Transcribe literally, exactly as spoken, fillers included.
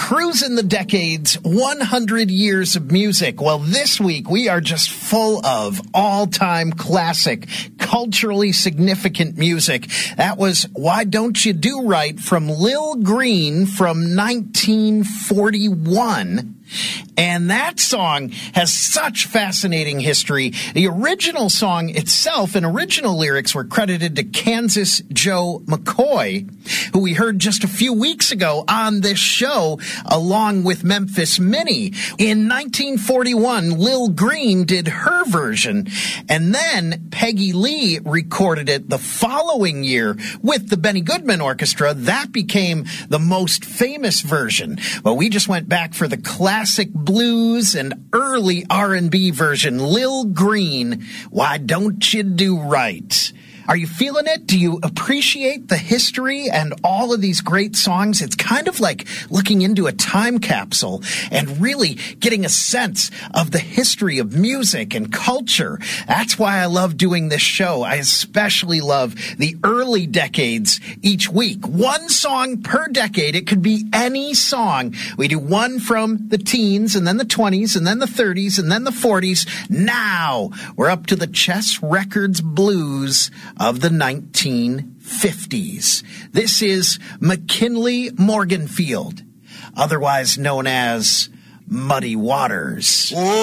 Cruising the Decades, one hundred years of music. Well, this week we are just full of all-time classic, culturally significant music. That was Why Don't You Do Right from Lil Green from nineteen forty-one. And that song has such fascinating history. The original song itself and original lyrics were credited to Kansas Joe McCoy, who we heard just a few weeks ago on this show, along with Memphis Minnie. In nineteen forty-one, Lil Green did her version, and then Peggy Lee recorded it the following year with the Benny Goodman Orchestra. That became the most famous version. But we just went back for the classic Classic blues and early R and B version, Lil Green, Why Don't You Do Right? Are you feeling it? Do you appreciate the history and all of these great songs? It's kind of like looking into a time capsule and really getting a sense of the history of music and culture. That's why I love doing this show. I especially love the early decades each week. One song per decade. It could be any song. We do one from the teens and then the twenties and then the thirties and then the forties. Now we're up to the Chess Records Blues of the nineteen fifties. This is McKinley Morganfield, otherwise known as Muddy Waters.